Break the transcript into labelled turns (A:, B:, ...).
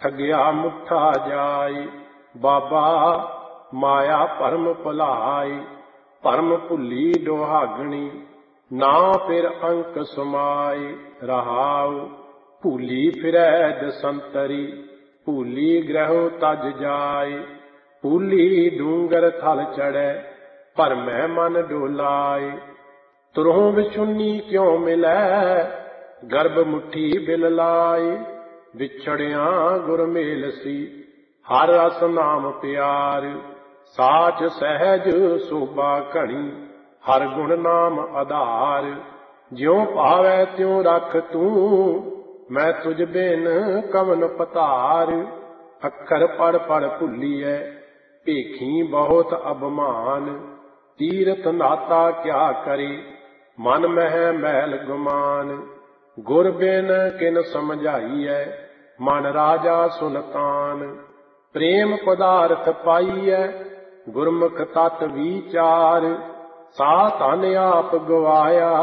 A: ਠਗਿਆ ਮੁੱਠਾ ਜਾਏ। ਬਾਬਾ ਮਾਇਆ ਭਰਮ ਭੁਲਾਏ, ਭਰਮ ਭੁੱਲੀ ਦੁਹਾਗਣੀ, ਨਾ ਫਿਰ ਅੰਕ ਸਮਾਏ। ਰਹਾਉ ਭੂਲੀ ਫਿਰੈ ਦਸੰਤਰੀ, ਭੂਲੀ ਗ੍ਰਹਿ ਤਜ ਜਾਏ। ਭੂਲੀ ਡੂੰਗਰ ਥਲ ਚੜੈ, ਭਰਮੈ ਮਨ ਡੋਲਾਏ। ਤੁਰਹੁ ਵਿਛੁੰਨੀ ਕਿਉ ਮਿਲੈ, ਗਰਭ ਮੁੱਠੀ ਬਿਲ ਲਾਏ। ਵਿਛੜਿਆ ਗੁਰ ਮੇਲਸੀ, ਹਰ ਰਸ ਨਾਮ ਪਿਆਰ। ਸਾਚ ਸਹਿਜ ਸੋਭਾ ਘਣੀ, ਹਰ ਗੁਣ ਨਾਮ ਆਧਾਰ। ਜਿਉ ਭਾਵੈ ਤਿਉ ਰਖ ਤੂੰ, ਮੈਂ ਤੁਝ ਬਿਨ ਕਵਨ ਪਤਾਰ। ਅੱਖਰ ਪੜ ਪੜ ਭੁੱਲੀਐ, ਭੇਖੀ ਬਹੁਤ ਅਭਮਾਨ। ਤੀਰਥ ਨਾਤਾ ਕਿਆ ਕਰੇ, ਮਨ ਮਹਿ ਮੈਲ ਗੁਮਾਨ। ਗੁਰ ਬਿਨ ਕਿਨ ਸਮਝਾਈਐ, ਮਨ ਰਾਜਾ ਸੁਲਤਾਨ। ਪ੍ਰੇਮ ਪਦਾਰਥ ਪਾਈਐ, ਗੁਰਮੁਖ ਤਤ ਵਿਚਾਰ। ਸਾ ਧਨ ਆਪ ਗਵਾਇਆ,